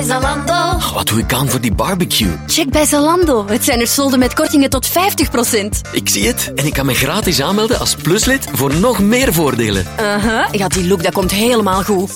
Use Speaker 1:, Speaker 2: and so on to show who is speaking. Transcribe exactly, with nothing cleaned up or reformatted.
Speaker 1: Zalando.
Speaker 2: Ach, wat doe ik aan voor die barbecue?
Speaker 1: Check bij Zalando. Het zijn er solden met kortingen tot vijftig procent.
Speaker 2: Ik zie het. En ik kan me gratis aanmelden als pluslid voor nog meer voordelen.
Speaker 1: Uh-huh. Ja, die look dat komt helemaal goed.